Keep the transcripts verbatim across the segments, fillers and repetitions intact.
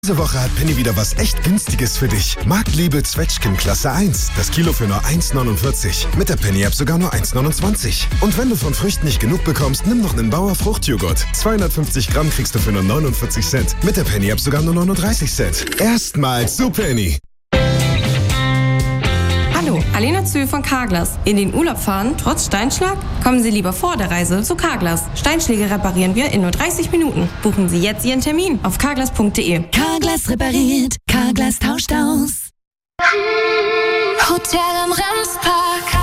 Diese Woche hat Penny wieder was echt Günstiges für dich. Marktliebe Zwetschgen Klasse eins. Das Kilo für nur eins neunundvierzig. Mit der Penny-App sogar nur eins neunundzwanzig. Und wenn du von Früchten nicht genug bekommst, nimm noch einen Bauer Fruchtjoghurt. zweihundertfünfzig Gramm kriegst du für nur neunundvierzig Cent. Mit der Penny-App sogar nur neununddreißig Cent. Erstmals zu Penny. Hallo, Alena Zühl von Carglass. In den Urlaub fahren, trotz Steinschlag? Kommen Sie lieber vor der Reise zu Carglass. Steinschläge reparieren wir in nur dreißig Minuten. Buchen Sie jetzt Ihren Termin auf carglass punkt de. Carglass repariert, Carglass tauscht aus. Hotel am Ramspark.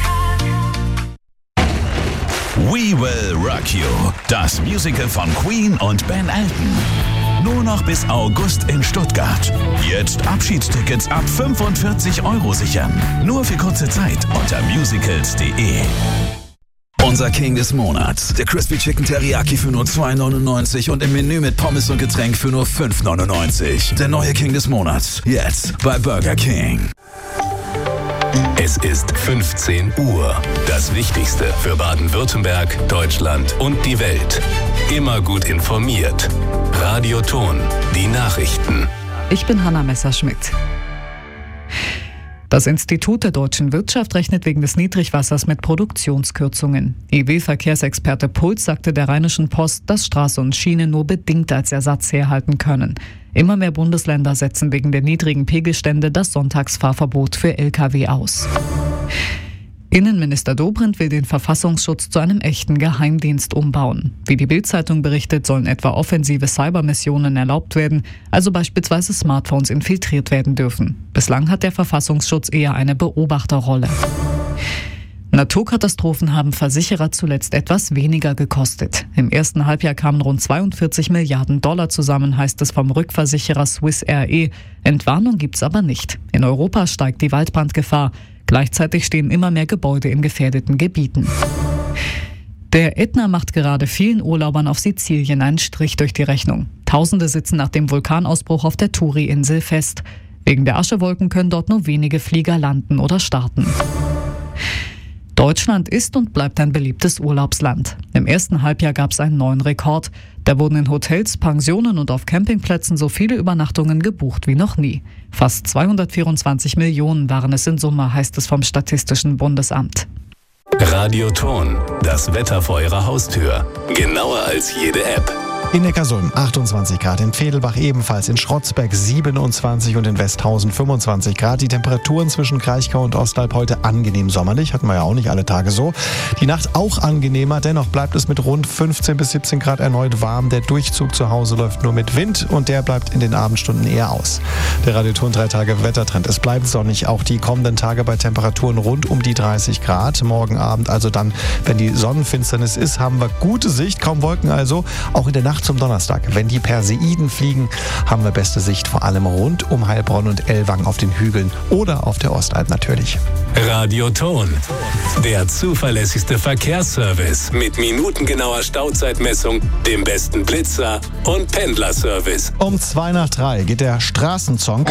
We Will Rock You, das Musical von Queen und Ben Elton. Nur noch bis August in Stuttgart. Jetzt Abschiedstickets ab fünfundvierzig Euro sichern. Nur für kurze Zeit unter musicals punkt de. Unser King des Monats. Der Crispy Chicken Teriyaki für nur zwei neunundneunzig und im Menü mit Pommes und Getränk für nur fünf neunundneunzig. Der neue King des Monats. Jetzt bei Burger King. Es ist fünfzehn Uhr. Das Wichtigste für Baden-Württemberg, Deutschland und die Welt. Immer gut informiert. Radio Ton, die Nachrichten. Ich bin Hanna Messerschmidt. Das Institut der deutschen Wirtschaft rechnet wegen des Niedrigwassers mit Produktionskürzungen. E W-Verkehrsexperte Puls sagte der Rheinischen Post, dass Straße und Schiene nur bedingt als Ersatz herhalten können. Immer mehr Bundesländer setzen wegen der niedrigen Pegelstände das Sonntagsfahrverbot für L K W aus. Innenminister Dobrindt will den Verfassungsschutz zu einem echten Geheimdienst umbauen. Wie die Bild-Zeitung berichtet, sollen etwa offensive Cybermissionen erlaubt werden, also beispielsweise Smartphones infiltriert werden dürfen. Bislang hat der Verfassungsschutz eher eine Beobachterrolle. Naturkatastrophen haben Versicherer zuletzt etwas weniger gekostet. Im ersten Halbjahr kamen rund zweiundvierzig Milliarden Dollar zusammen, heißt es vom Rückversicherer Swiss Re. Entwarnung gibt's aber nicht. In Europa steigt die Waldbrandgefahr. Gleichzeitig stehen immer mehr Gebäude in gefährdeten Gebieten. Der Ätna macht gerade vielen Urlaubern auf Sizilien einen Strich durch die Rechnung. Tausende sitzen nach dem Vulkanausbruch auf der Turi-Insel fest. Wegen der Aschewolken können dort nur wenige Flieger landen oder starten. Deutschland ist und bleibt ein beliebtes Urlaubsland. Im ersten Halbjahr gab es einen neuen Rekord. Da wurden in Hotels, Pensionen und auf Campingplätzen so viele Übernachtungen gebucht wie noch nie. Fast zweihundertvierundzwanzig Millionen waren es in Summe, heißt es vom Statistischen Bundesamt. Radio Ton, das Wetter vor Ihrer Haustür. Genauer als jede App. In Neckarsulm achtundzwanzig Grad, in Vedelbach ebenfalls, in Schrotzbeck siebenundzwanzig und in Westhausen fünfundzwanzig Grad. Die Temperaturen zwischen Kraichgau und Ostalb heute angenehm sommerlich, hatten wir ja auch nicht alle Tage so. Die Nacht auch angenehmer, dennoch bleibt es mit rund fünfzehn bis siebzehn Grad erneut warm. Der Durchzug zu Hause läuft nur mit Wind und der bleibt in den Abendstunden eher aus. Der Radio Ton drei Tage Wettertrend. Es bleibt sonnig, auch die kommenden Tage bei Temperaturen rund um die dreißig Grad. Morgen Abend, also dann, wenn die Sonnenfinsternis ist, haben wir gute Sicht, kaum Wolken also, auch in der Nacht zum Donnerstag. Wenn die Perseiden fliegen, haben wir beste Sicht, vor allem rund um Heilbronn und Ellwangen auf den Hügeln oder auf der Ostalb natürlich. Radio Ton, der zuverlässigste Verkehrsservice mit minutengenauer Stauzeitmessung, dem besten Blitzer und Pendlerservice. Um zwei nach drei geht der Straßenzonk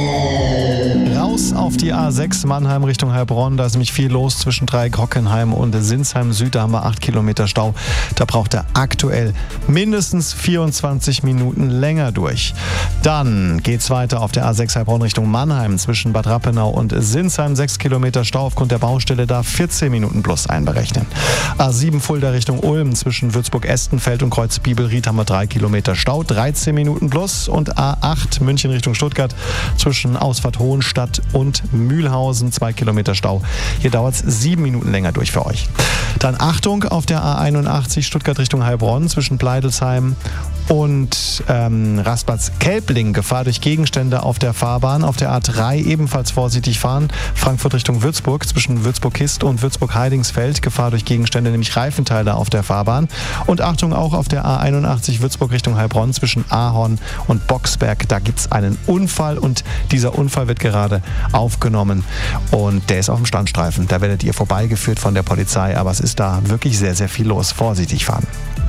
raus auf die A sechs Mannheim Richtung Heilbronn. Da ist nämlich viel los zwischen Dreieck-Hockenheim und Sinsheim Süd. Da haben wir acht Kilometer Stau. Da braucht er aktuell mindestens vierundzwanzig Minuten länger durch. Dann geht's weiter auf der A sechs Heilbronn Richtung Mannheim zwischen Bad Rappenau und Sinsheim. sechs Kilometer Stau aufgrund der Baustelle, da vierzehn Minuten plus einberechnen. A sieben Fulda Richtung Ulm zwischen Würzburg-Estenfeld und Kreuz-Biebelried haben wir drei Kilometer Stau, dreizehn Minuten plus. Und A acht München Richtung Stuttgart zwischen Ausfahrt Hohenstadt und Mühlhausen, zwei Kilometer Stau. Hier dauert es sieben Minuten länger durch für euch. Dann Achtung auf der A einundachtzig Stuttgart Richtung Heilbronn zwischen Pleidelsheim und ähm, Rastplatz Kelbling. Gefahr durch Gegenstände auf der Fahrbahn. Auf der A drei ebenfalls vorsichtig fahren. Frankfurt Richtung Würzburg zwischen Würzburg-Kist und Würzburg-Heidingsfeld. Gefahr durch Gegenstände, nämlich Reifenteile auf der Fahrbahn. Und Achtung auch auf der A einundachtzig Würzburg Richtung Heilbronn zwischen Ahorn und Boxberg. Da gibt es einen Unfall und dieser Unfall wird gerade aufgenommen. Und der ist auf dem Standstreifen. Da werdet ihr vorbeigeführt von der Polizei. Aber es ist da wirklich sehr, sehr viel los. Vorsichtig fahren.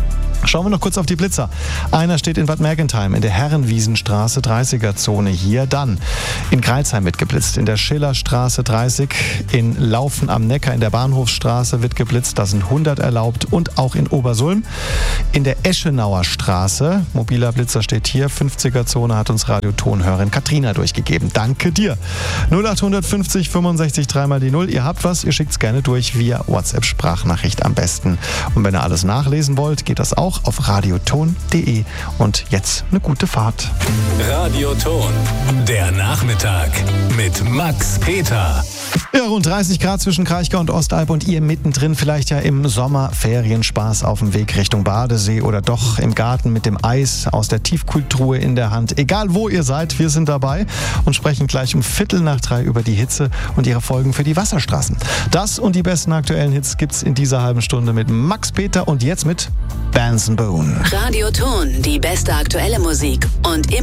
Schauen wir noch kurz auf die Blitzer. Einer steht in Bad Mergentheim in der Herrenwiesenstraße, dreißiger-Zone hier. Dann in Greilsheim wird geblitzt, in der Schillerstraße dreißig, in Laufen am Neckar in der Bahnhofsstraße wird geblitzt, da sind hundert erlaubt und auch in Obersulm. In der Eschenauer Straße, mobiler Blitzer steht hier, fünfziger-Zone hat uns Radiotonhörerin Katrina durchgegeben. Danke dir. null acht fünfzig fünfundsechzig dreimal die null. Ihr habt was, ihr schickt es gerne durch via WhatsApp-Sprachnachricht am besten. Und wenn ihr alles nachlesen wollt, geht das auch auf radioton punkt de. Und jetzt eine gute Fahrt. Radioton, der Nachmittag mit Max Peter. Ja, rund dreißig Grad zwischen Kraichgau und Ostalb und ihr mittendrin vielleicht ja im Sommer Ferienspaß auf dem Weg Richtung Badesee oder doch im Garten mit dem Eis aus der Tiefkühltruhe in der Hand. Egal wo ihr seid, wir sind dabei und sprechen gleich um Viertel nach drei über die Hitze und ihre Folgen für die Wasserstraßen. Das und die besten aktuellen Hits gibt's in dieser halben Stunde mit Max Peter und jetzt mit Bands and Bone. Radioton, die beste aktuelle Musik und immer